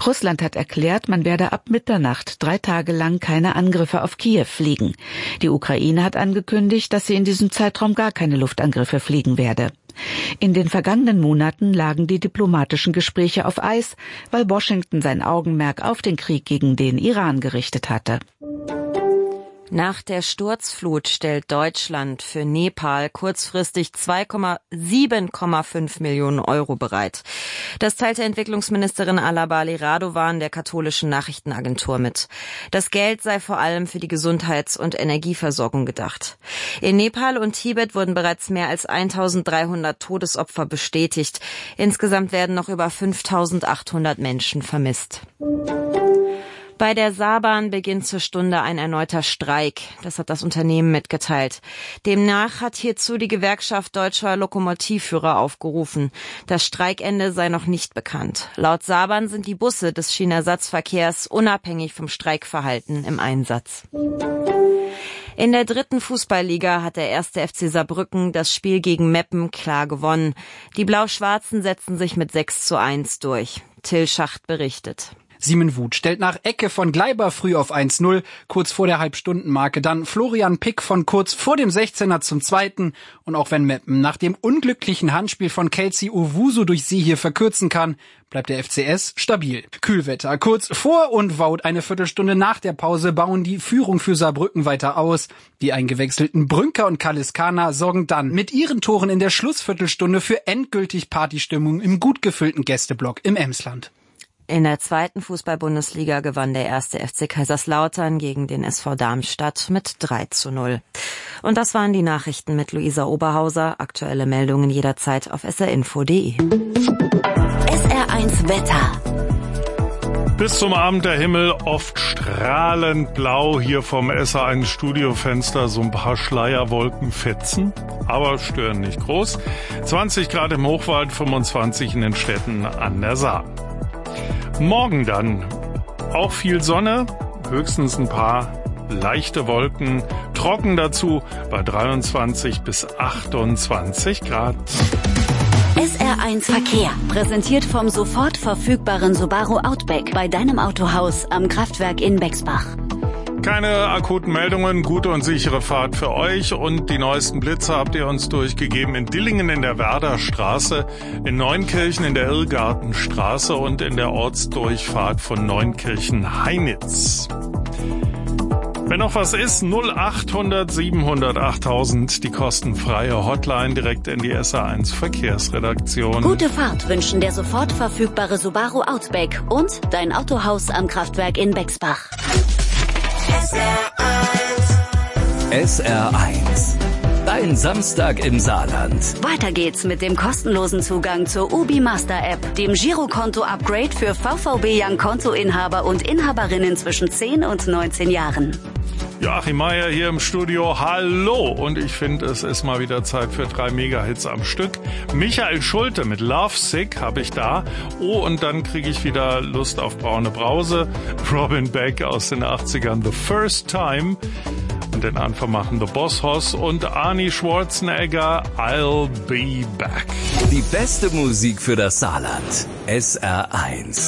Russland hat erklärt, man werde ab Mitternacht 3 Tage lang keine Angriffe auf Kiew fliegen. Die Ukraine hat angekündigt, dass sie in diesem Zeitraum gar keine Luftangriffe fliegen werde. In den vergangenen Monaten lagen die diplomatischen Gespräche auf Eis, weil Washington sein Augenmerk auf den Krieg gegen den Iran gerichtet hatte. Nach der Sturzflut stellt Deutschland für Nepal kurzfristig 7,5 Millionen Euro bereit. Das teilte Entwicklungsministerin Alabali Radovan der katholischen Nachrichtenagentur mit. Das Geld sei vor allem für die Gesundheits- und Energieversorgung gedacht. In Nepal und Tibet wurden bereits mehr als 1.300 Todesopfer bestätigt. Insgesamt werden noch über 5.800 Menschen vermisst. Bei der Saarbahn beginnt zur Stunde ein erneuter Streik. Das hat das Unternehmen mitgeteilt. Demnach hat hierzu die Gewerkschaft deutscher Lokomotivführer aufgerufen. Das Streikende sei noch nicht bekannt. Laut Saarbahn sind die Busse des Schienenersatzverkehrs unabhängig vom Streikverhalten im Einsatz. In der 3. Fußballliga hat der 1. FC Saarbrücken das Spiel gegen Meppen klar gewonnen. Die Blau-Schwarzen setzen sich mit 6:1 durch. Till Schacht berichtet. Simon Wuth stellt nach Ecke von Gleiber früh auf 1:0, kurz vor der Halbstundenmarke. Dann Florian Pick von kurz vor dem 16er zum 2. Und auch wenn Meppen nach dem unglücklichen Handspiel von Kelsey Owusu durch sie hier verkürzen kann, bleibt der FCS stabil. Kühlwetter. Kurz vor und Wout eine Viertelstunde nach der Pause bauen die Führung für Saarbrücken weiter aus. Die eingewechselten Brünker und Kaliskana sorgen dann mit ihren Toren in der Schlussviertelstunde für endgültig Partystimmung im gut gefüllten Gästeblock im Emsland. In der 2. Fußball-Bundesliga gewann der 1. FC Kaiserslautern gegen den SV Darmstadt mit 3:0. Und das waren die Nachrichten mit Luisa Oberhauser. Aktuelle Meldungen jederzeit auf srinfo.de. SR1 Wetter. Bis zum Abend der Himmel oft strahlend blau. Hier vom SR1 Studiofenster so ein paar Schleierwolkenfetzen, aber stören nicht groß. 20 Grad im Hochwald, 25 in den Städten an der Saar. Morgen dann auch viel Sonne, höchstens ein paar leichte Wolken, trocken dazu bei 23 bis 28 Grad. SR1 Verkehr, präsentiert vom sofort verfügbaren Subaru Outback bei deinem Autohaus am Kraftwerk in Bexbach. Keine akuten Meldungen, gute und sichere Fahrt für euch und die neuesten Blitze habt ihr uns durchgegeben in Dillingen in der Werderstraße, in Neunkirchen in der Irrgartenstraße und in der Ortsdurchfahrt von Neunkirchen-Heinitz. Wenn noch was ist, 0800 700 8000, die kostenfreie Hotline direkt in die SR1 Verkehrsredaktion. Gute Fahrt wünschen der sofort verfügbare Subaru Outback und dein Autohaus am Kraftwerk in Bexbach. SR1. Dein Samstag im Saarland. Weiter geht's mit dem kostenlosen Zugang zur UBI Master App, dem Girokonto-Upgrade für VVB Young Kontoinhaber und Inhaberinnen zwischen 10 und 19 Jahren. Joachim Meier hier im Studio, hallo! Und ich finde, es ist mal wieder Zeit für 3 Mega-Hits am Stück. Michael Schulte mit Love Sick habe ich da. Oh, und dann kriege ich wieder Lust auf braune Brause. Robin Beck aus den 80ern, The First Time. Und den Anfang machen The Boss Hoss und Arnie Schwarzenegger, I'll Be Back. Die beste Musik für das Saarland. SR1.